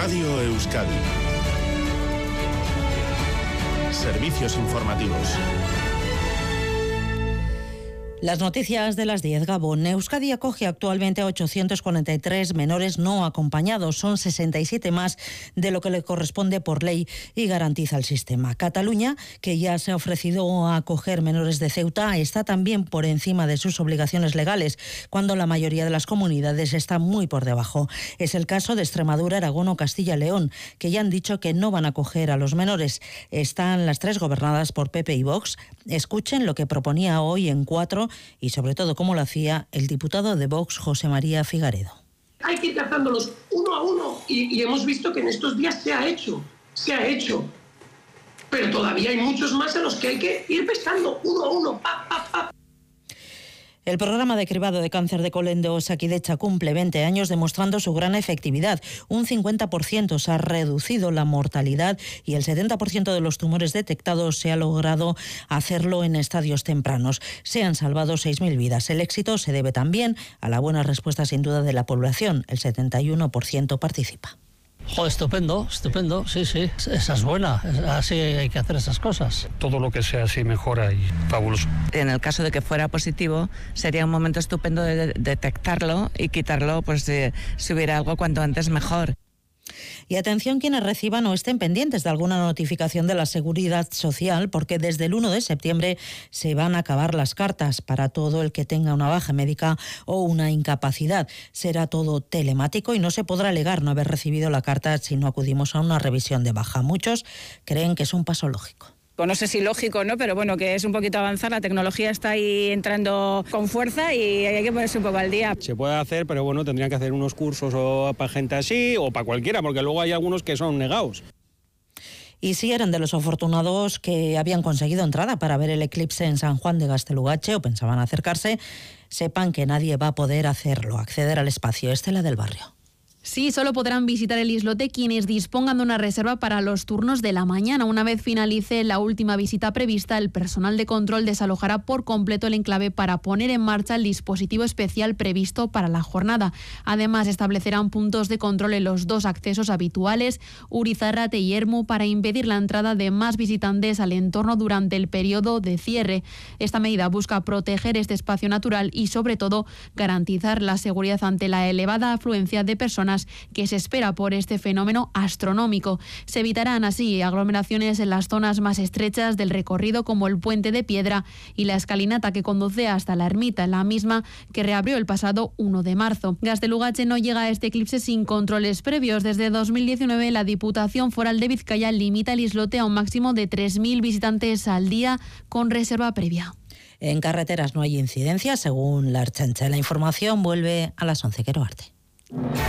Radio Euskadi. Servicios informativos. Las noticias de las 10. Gabón. Euskadi acoge actualmente a 843 menores no acompañados. Son 67 más de lo que le corresponde por ley y garantiza el sistema. Cataluña, que ya se ha ofrecido a acoger menores de Ceuta, está también por encima de sus obligaciones legales, cuando la mayoría de las comunidades está muy por debajo. Es el caso de Extremadura, Aragón o Castilla y León, que ya han dicho que no van a acoger a los menores. Están las tres gobernadas por PP y Vox. Escuchen lo que proponía hoy en 4 y sobre todo cómo lo hacía el diputado de Vox, José María Figaredo. Hay que ir cazándolos uno a uno y hemos visto que en estos días se ha hecho, pero todavía hay muchos más en los que hay que ir pescando uno a uno, El programa de cribado de cáncer de colon de Osakidetza cumple 20 años demostrando su gran efectividad. Un 50% se ha reducido la mortalidad y el 70% de los tumores detectados se ha logrado hacerlo en estadios tempranos. Se han salvado 6.000 vidas. El éxito se debe también a la buena respuesta sin duda de la población. El 71% participa. Estupendo, sí, esa es buena, así hay que hacer esas cosas. Todo lo que sea así mejora y fabuloso. En el caso de que fuera positivo, sería un momento estupendo de detectarlo y quitarlo, pues si hubiera algo cuanto antes mejor. Y atención quienes reciban o estén pendientes de alguna notificación de la Seguridad Social, porque desde el 1 de septiembre se van a acabar las cartas para todo el que tenga una baja médica o una incapacidad. Será todo telemático y no se podrá alegar no haber recibido la carta si no acudimos a una revisión de baja. Muchos creen que es un paso lógico. No sé si lógico, ¿no? Pero bueno, que es un poquito avanzar, la tecnología está ahí entrando con fuerza y hay que ponerse un poco al día. Se puede hacer, pero bueno, tendrían que hacer unos cursos o para gente así o para cualquiera, porque luego hay algunos que son negados. Y si eran de los afortunados que habían conseguido entrada para ver el eclipse en San Juan de Gaztelugatxe o pensaban acercarse, sepan que nadie va a poder hacerlo, acceder al espacio. Estela del Barrio. Sí, solo podrán visitar el islote quienes dispongan de una reserva para los turnos de la mañana. Una vez finalice la última visita prevista, el personal de control desalojará por completo el enclave para poner en marcha el dispositivo especial previsto para la jornada. Además, establecerán puntos de control en los dos accesos habituales, Urizarrate y Ermu, para impedir la entrada de más visitantes al entorno durante el periodo de cierre. Esta medida busca proteger este espacio natural y, sobre todo, garantizar la seguridad ante la elevada afluencia de personas que se espera por este fenómeno astronómico. Se evitarán así aglomeraciones en las zonas más estrechas del recorrido, como el Puente de Piedra y la escalinata que conduce hasta la ermita, la misma que reabrió el pasado 1 de marzo. Gaztelugatxe no llega a este eclipse sin controles previos. Desde 2019 la Diputación Foral de Vizcaya limita el islote a un máximo de 3.000 visitantes al día con reserva previa. En carreteras no hay incidencias, según la Ertzaintza. La información vuelve a las 11. Quero Arte.